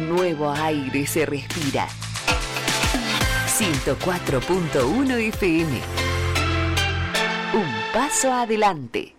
Un nuevo aire se respira. 104.1 FM. Un paso adelante.